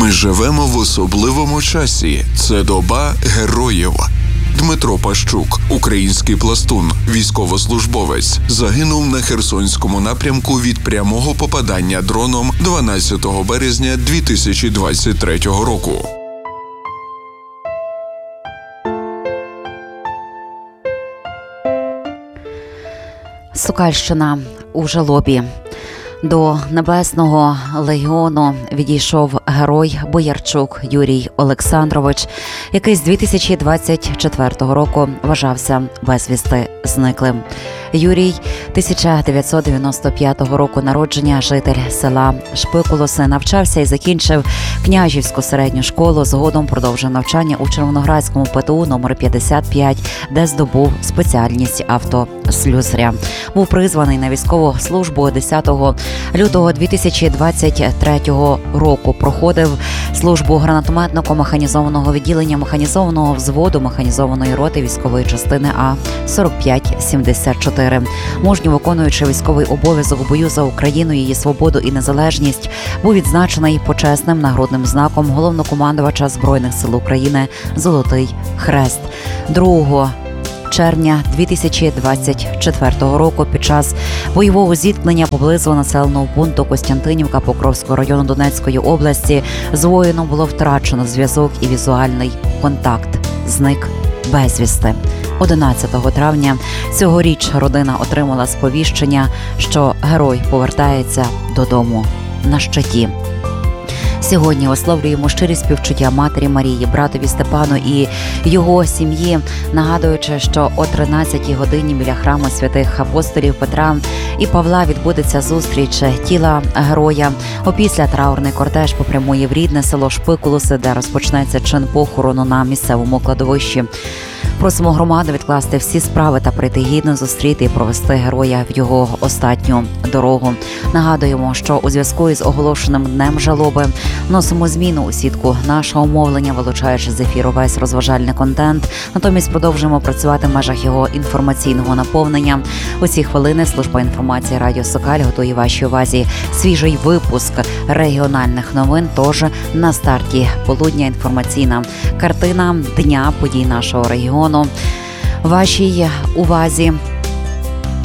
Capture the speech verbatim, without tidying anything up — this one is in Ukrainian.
Ми живемо в особливому часі. Це доба героїв. Дмитро Пащук, український пластун, військовослужбовець, загинув на Херсонському напрямку від прямого попадання дроном дванадцятого березня дві тисячі двадцять третього року. Сокальщина у жалобі. До Небесного легіону відійшов герой Боярчук Юрій Олександрович, який з дві тисячі двадцять четвертого року вважався безвісти зниклим. Юрій тисяча дев'ятсот дев'яносто п'ятого року народження, житель села Шпикулоси, навчався і закінчив Княжівську середню школу, згодом продовжив навчання у Червоноградському ПТУ номер п'ятдесят п'ять, де здобув спеціальність автослюсаря. Був призваний на військову службу десятого лютого дві тисячі двадцять третього року. Проходив службу гранатометником механізованого відділення механізованого взводу механізованої роти військової частини А сорок п'ять сімдесят чотири. Мужньо виконуючи військовий обов'язок у бою за Україну, її свободу і незалежність, був відзначений почесним нагрудним знаком головнокомандувача Збройних сил України «Золотий хрест». другого червня дві тисячі двадцять четвертого року під час бойового зіткнення поблизу населеного пункту Костянтинівка Покровського району Донецької області з воїном було втрачено зв'язок і візуальний контакт. Зник безвісти. одинадцятого травня цьогоріч родина отримала сповіщення, що герой повертається додому на щиті. Сьогодні висловлюємо щирі співчуття матері Марії, братові Степану і його сім'ї, нагадуючи, що о тринадцятій годині біля храму святих апостолів Петра і Павла відбудеться зустріч тіла героя. Опісля траурний кортеж попрямує в рідне село Шпикулоси, де розпочнеться чин похорону на місцевому кладовищі. Просимо громаду відкласти всі справи та прийти гідно зустріти і провести героя в його останню дорогу. Нагадуємо, що у зв'язку із оголошеним днем жалоби вносимо зміну у сітку нашого мовлення, вилучаючи з ефіру весь розважальний контент. Натомість продовжуємо працювати в межах його інформаційного наповнення. У ці хвилини служба інформації Радіо Сокаль готує вашій увазі свіжий випуск регіональних новин. Тож на старті полудня інформаційна картина дня подій нашого регіону. Вашій увазі